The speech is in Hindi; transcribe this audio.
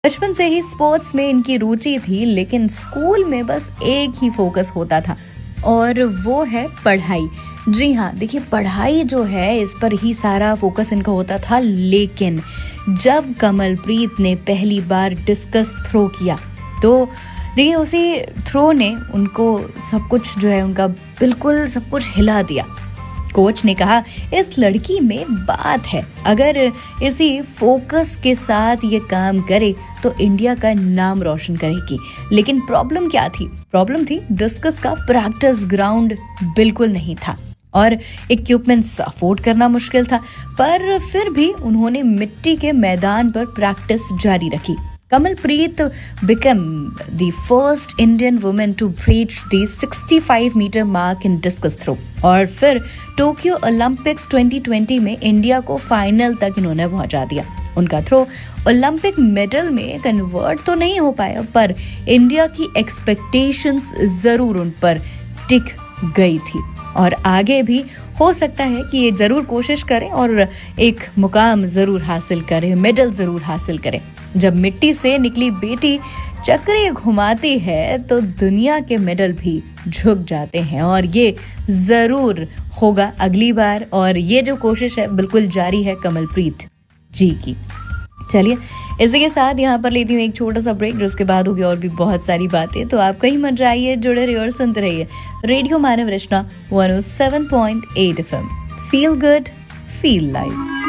बचपन से ही स्पोर्ट्स में इनकी रुचि थी, लेकिन स्कूल में बस एक ही फोकस होता था और वो है पढ़ाई। जी हाँ, देखिए पढ़ाई जो है इस पर ही सारा फोकस इनका होता था। लेकिन जब कमलप्रीत ने पहली बार डिस्कस थ्रो किया तो देखिए उसी थ्रो ने उनको सब कुछ जो है उनका बिल्कुल सब कुछ हिला दिया। कोच ने कहा इस लड़की में बात है, अगर इसी फोकस के साथ ये काम करे तो इंडिया का नाम रोशन करेगी। लेकिन प्रॉब्लम क्या थी? प्रॉब्लम थी डिस्कस का प्रैक्टिस ग्राउंड बिल्कुल नहीं था और इक्विपमेंट्स अफोर्ड करना मुश्किल था। पर फिर भी उन्होंने मिट्टी के मैदान पर प्रैक्टिस जारी रखी। Kamalpreet became the first Indian woman to breach the 65-meter mark in discus throw और फिर टोक्यो ओलंपिक्स 2020 में इंडिया को फाइनल तक इन्होंने पहुंचा दिया। उनका थ्रो ओलंपिक मेडल में कन्वर्ट तो नहीं हो पाया, पर इंडिया की एक्सपेक्टेशंस जरूर उन पर टिक गई थी और आगे भी हो सकता है कि ये जरूर कोशिश करें और एक मुकाम जरूर हासिल करें, मेडल जरूर हासिल करें। जब मिट्टी से निकली बेटी चक्री घुमाती है तो दुनिया के मेडल भी झुक जाते हैं और ये जरूर होगा अगली बार। और ये जो कोशिश है बिल्कुल जारी है कमलप्रीत जी की। चलिए इसी के साथ यहाँ पर लेती हूँ एक छोटा सा ब्रेक, जिसके बाद होगी और भी बहुत सारी बातें। तो आप कहीं मत जाइए, जुड़े रहिए और सुनते रहिए रेडियो मानव रचना 107.8 FM। Feel good, feel live.